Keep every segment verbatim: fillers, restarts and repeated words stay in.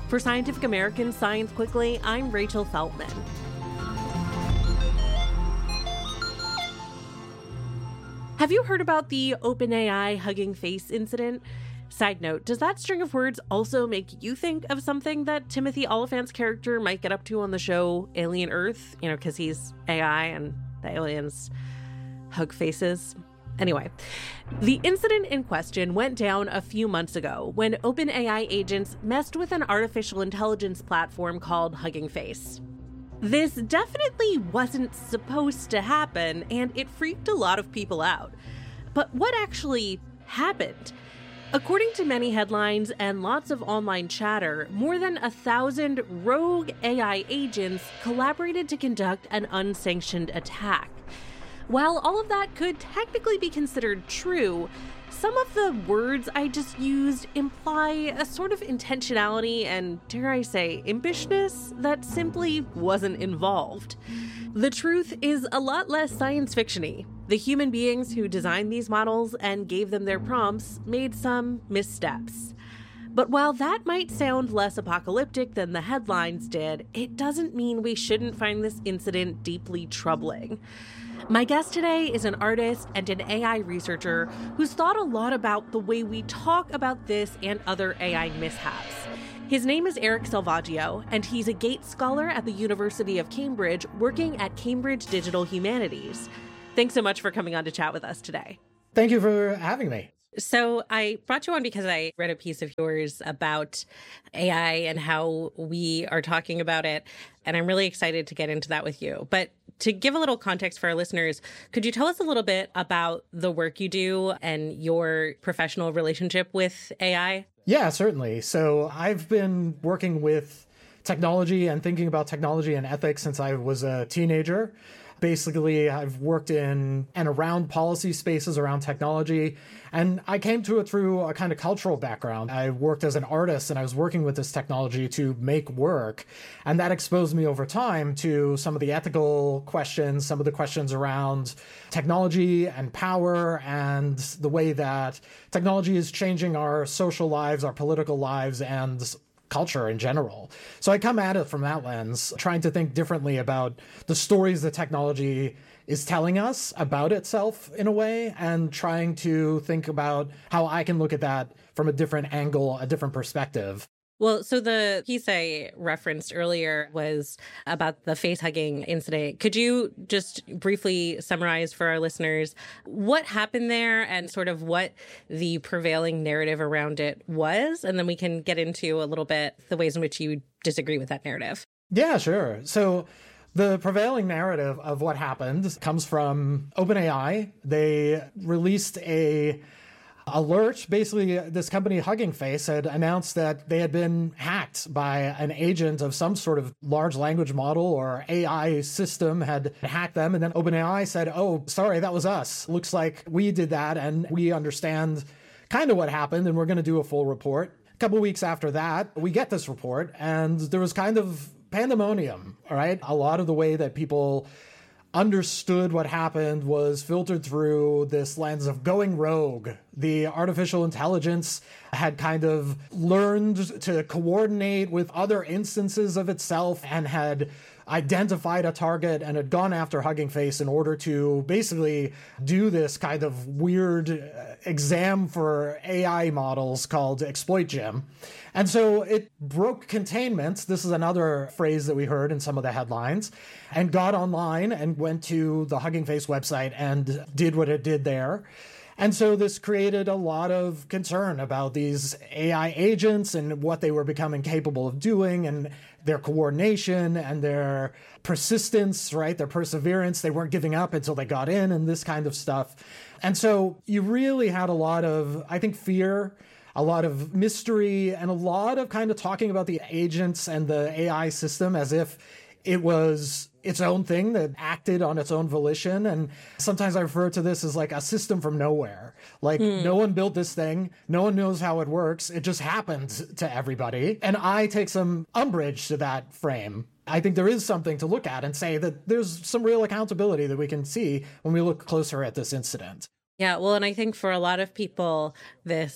For Scientific American's Science Quickly, I'm Rachel Feltman. Have you heard about the OpenAI Hugging Face incident? Side note, does that string of words also make you think of something that Timothy Olyphant's character might get up to on the show Alien Earth? You know, because he's A I and the aliens hug faces. Anyway, the incident in question went down a few months ago when OpenAI agents messed with an artificial intelligence platform called Hugging Face. This definitely wasn't supposed to happen, and it freaked a lot of people out. But what actually happened? According to many headlines and lots of online chatter, more than a thousand rogue A I agents collaborated to conduct an unsanctioned attack. While all of that could technically be considered true, some of the words I just used imply a sort of intentionality and, dare I say, impishness that simply wasn't involved. The truth is a lot less science fiction-y. The human beings who designed these models and gave them their prompts made some missteps. But while that might sound less apocalyptic than the headlines did, it doesn't mean we shouldn't find this incident deeply troubling. My guest today is an artist and an A I researcher who's thought a lot about the way we talk about this and other A I mishaps. His name is Eric Salvaggio, and he's a Gates Scholar at the University of Cambridge, working at Cambridge Digital Humanities. Thanks so much for coming on to chat with us today. Thank you for having me. So I brought you on because I read a piece of yours about A I and how we are talking about it, and I'm really excited to get into that with you. But to give a little context for our listeners, could you tell us a little bit about the work you do and your professional relationship with A I? Yeah, certainly. So I've been working with technology and thinking about technology and ethics since I was a teenager. Basically, I've worked in and around policy spaces around technology, and I came to it through a kind of cultural background. I worked as an artist, and I was working with this technology to make work, and that exposed me over time to some of the ethical questions, some of the questions around technology and power, and the way that technology is changing our social lives, our political lives, and culture in general. So I come at it from that lens, trying to think differently about the stories that technology is telling us about itself in a way, and trying to think about how I can look at that from a different angle, a different perspective. Well, so the piece I referenced earlier was about the face hugging incident. Could you just briefly summarize for our listeners what happened there and sort of what the prevailing narrative around it was? And then we can get into a little bit the ways in which you disagree with that narrative. Yeah, sure. So the prevailing narrative of what happened comes from OpenAI. They released a alert. Basically, this company, Hugging Face, had announced that they had been hacked by an agent of some sort of large language model or A I system had hacked them. And then OpenAI said, oh, sorry, that was us. Looks like we did that, and we understand kind of what happened, and we're going to do a full report. A couple weeks after that, we get this report, and there was kind of pandemonium, all right? A lot of the way that people understood what happened was filtered through this lens of going rogue. The artificial intelligence had kind of learned to coordinate with other instances of itself and had identified a target and had gone after Hugging Face in order to basically do this kind of weird exam for A I models called Exploit Gym. And so it broke containment. This is another phrase that we heard in some of the headlines, and got online and went to the Hugging Face website and did what it did there. And so this created a lot of concern about these A I agents and what they were becoming capable of doing, and their coordination and their persistence, right? Their perseverance. They weren't giving up until they got in, and this kind of stuff. And so you really had a lot of, I think, fear, a lot of mystery, and a lot of kind of talking about the agents and the A I system as if it was its own thing that acted on its own volition. And sometimes I refer to this as like a system from nowhere. Like mm. no one built this thing. No one knows how it works. It just happened to everybody. And I take some umbrage to that frame. I think there is something to look at and say that there's some real accountability that we can see when we look closer at this incident. Yeah, well, and I think for a lot of people, this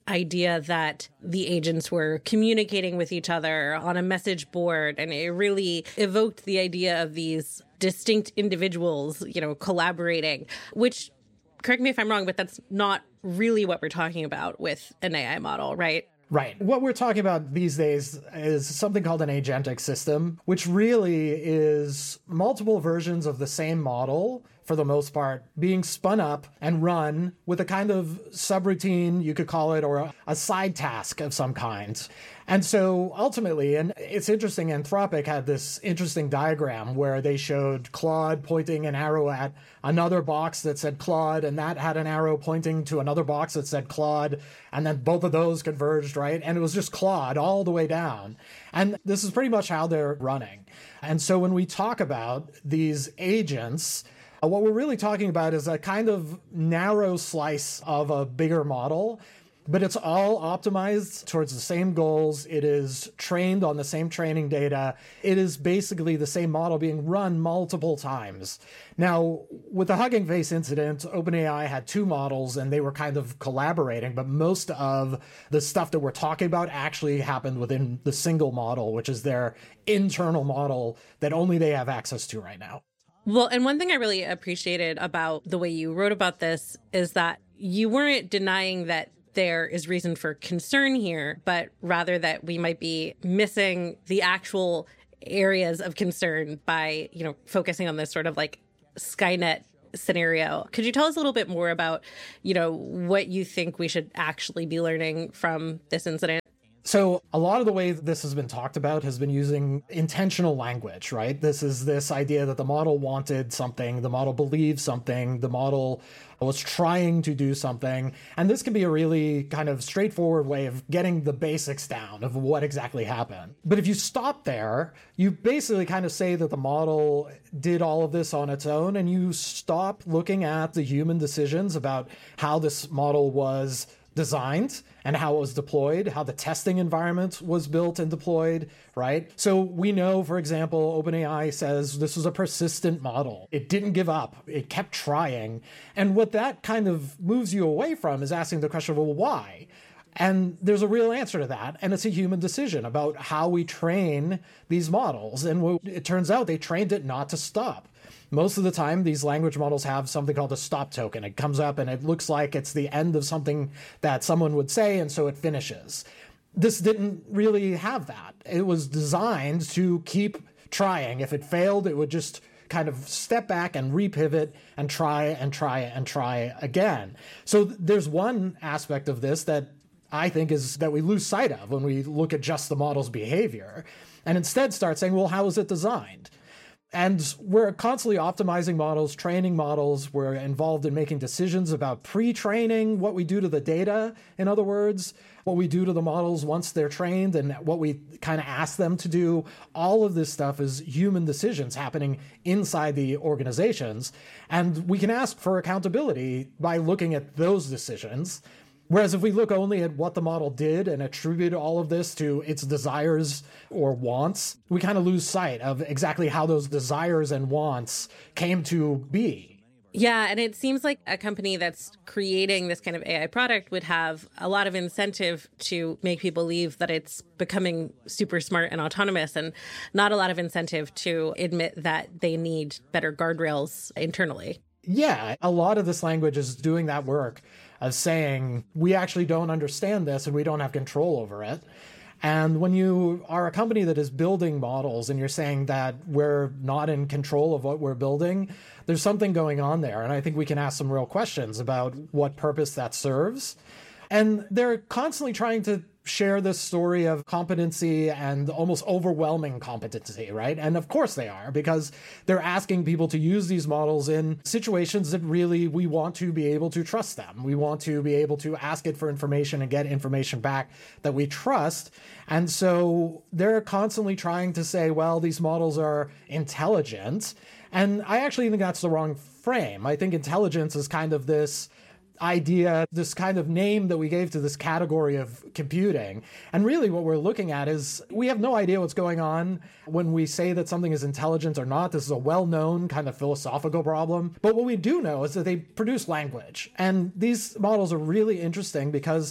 idea that the agents were communicating with each other on a message board, and it really evoked the idea of these distinct individuals, you know, collaborating, which, correct me if I'm wrong, but that's not really what we're talking about with an A I model, right? Right. What we're talking about these days is something called an agentic system, which really is multiple versions of the same model, for the most part, being spun up and run with a kind of subroutine, you could call it, or a, a side task of some kind. And so ultimately, and it's interesting, Anthropic had this interesting diagram where they showed Claude pointing an arrow at another box that said Claude, and that had an arrow pointing to another box that said Claude, and then both of those converged, right? And it was just Claude all the way down. And this is pretty much how they're running. And so when we talk about these agents, what we're really talking about is a kind of narrow slice of a bigger model, but it's all optimized towards the same goals. It is trained on the same training data. It is basically the same model being run multiple times. Now, with the Hugging Face incident, OpenAI had two models and they were kind of collaborating, but most of the stuff that we're talking about actually happened within the single model, which is their internal model that only they have access to right now. Well, and one thing I really appreciated about the way you wrote about this is that you weren't denying that there is reason for concern here, but rather that we might be missing the actual areas of concern by, you know, focusing on this sort of like Skynet scenario. Could you tell us a little bit more about, you know, what you think we should actually be learning from this incident? So a lot of the way that this has been talked about has been using intentional language, right? This is this idea that the model wanted something, the model believed something, the model was trying to do something. And this can be a really kind of straightforward way of getting the basics down of what exactly happened. But if you stop there, you basically kind of say that the model did all of this on its own, and you stop looking at the human decisions about how this model was designed and how it was deployed, how the testing environment was built and deployed, right? So we know, for example, OpenAI says this was a persistent model. It didn't give up. It kept trying. And what that kind of moves you away from is asking the question, well, why? And there's a real answer to that, and it's a human decision about how we train these models. And it turns out they trained it not to stop. Most of the time, these language models have something called a stop token. It comes up and it looks like it's the end of something that someone would say, and so it finishes. This didn't really have that. It was designed to keep trying. If it failed, it would just kind of step back and repivot and try and try and try again. So there's one aspect of this that I think is that we lose sight of when we look at just the model's behavior, and instead start saying, well, how is it designed? And we're constantly optimizing models, training models. We're involved in making decisions about pre-training, what we do to the data, in other words, what we do to the models once they're trained, and what we kind of ask them to do. All of this stuff is human decisions happening inside the organizations. And we can ask for accountability by looking at those decisions. Whereas if we look only at what the model did and attribute all of this to its desires or wants, we kind of lose sight of exactly how those desires and wants came to be. Yeah, and it seems like a company that's creating this kind of A I product would have a lot of incentive to make people believe that it's becoming super smart and autonomous, and not a lot of incentive to admit that they need better guardrails internally. Yeah, a lot of this language is doing that work of saying, we actually don't understand this and we don't have control over it. And when you are a company that is building models and you're saying that we're not in control of what we're building, there's something going on there. And I think we can ask some real questions about what purpose that serves. And they're constantly trying to share this story of competency and almost overwhelming competency, right? And of course they are, because they're asking people to use these models in situations that really we want to be able to trust them. We want to be able to ask it for information and get information back that we trust. And so they're constantly trying to say, well, these models are intelligent. And I actually think that's the wrong frame. I think intelligence is kind of this idea, this kind of name that we gave to this category of computing. And really what we're looking at is we have no idea what's going on when we say that something is intelligent or not. This is a well-known kind of philosophical problem. But what we do know is that they produce language. And these models are really interesting because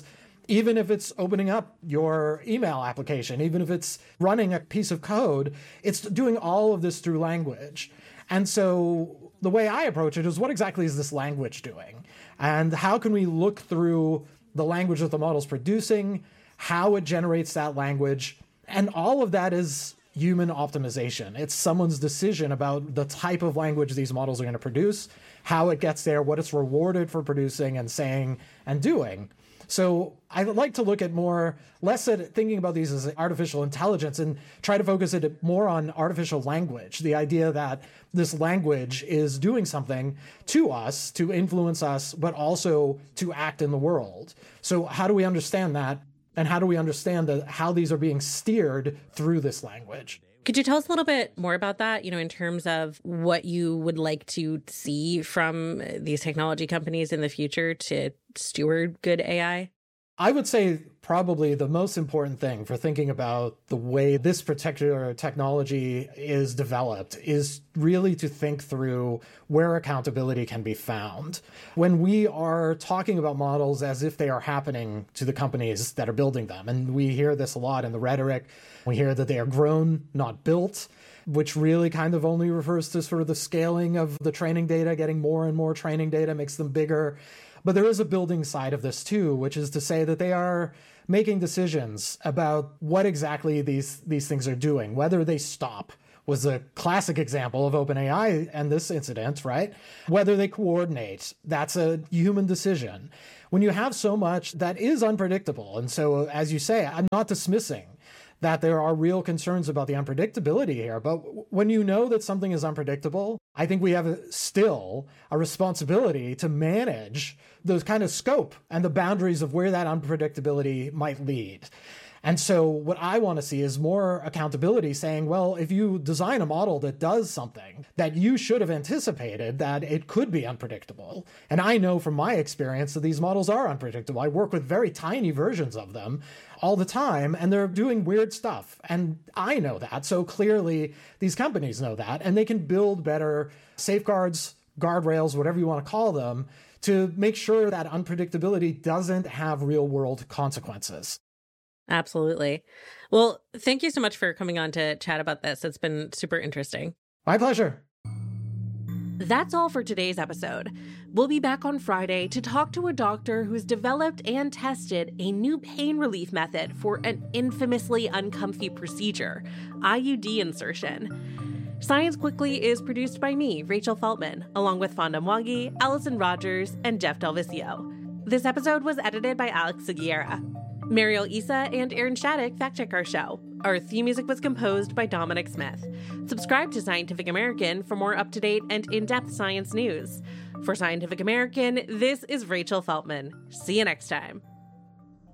Even if it's opening up your email application, even if it's running a piece of code, it's doing all of this through language. And so the way I approach it is, what exactly is this language doing? And how can we look through the language that the model's producing, how it generates that language? And all of that is human optimization. It's someone's decision about the type of language these models are going to produce, how it gets there, what it's rewarded for producing and saying and doing. So I like to look at more, less at thinking about these as artificial intelligence and try to focus it more on artificial language. The idea that this language is doing something to us, to influence us, but also to act in the world. So how do we understand that? And how do we understand the, how these are being steered through this language? Could you tell us a little bit more about that, you know, in terms of what you would like to see from these technology companies in the future to steward good A I? I would say probably the most important thing for thinking about the way this particular technology is developed is really to think through where accountability can be found. When we are talking about models as if they are happening to the companies that are building them, and we hear this a lot in the rhetoric, we hear that they are grown, not built, which really kind of only refers to sort of the scaling of the training data, getting more and more training data makes them bigger. But there is a building side of this too, which is to say that they are making decisions about what exactly these, these things are doing. Whether they stop was a classic example of OpenAI and this incident, right? Whether they coordinate, that's a human decision. When you have so much that is unpredictable, and so as you say, I'm not dismissing that there are real concerns about the unpredictability here. But when you know that something is unpredictable, I think we have a, still a responsibility to manage those kind of scope and the boundaries of where that unpredictability might lead. And so what I want to see is more accountability, saying, well, if you design a model that does something that you should have anticipated that it could be unpredictable. And I know from my experience that these models are unpredictable. I work with very tiny versions of them all the time, and they're doing weird stuff. And I know that. So clearly these companies know that, and they can build better safeguards, guardrails, whatever you want to call them, to make sure that unpredictability doesn't have real world consequences. Absolutely. Well, thank you so much for coming on to chat about this. It's been super interesting. My pleasure. That's all for today's episode. We'll be back on Friday to talk to a doctor who's developed and tested a new pain relief method for an infamously uncomfy procedure, I U D insertion. Science Quickly is produced by me, Rachel Feltman, along with Fonda Mwangi, Allison Rogers, and Jeff Delvisio. This episode was edited by Alex Aguilera. Mariel Issa and Aaron Shattuck fact-check our show. Our theme music was composed by Dominic Smith. Subscribe to Scientific American for more up-to-date and in-depth science news. For Scientific American, this is Rachel Feltman. See you next time.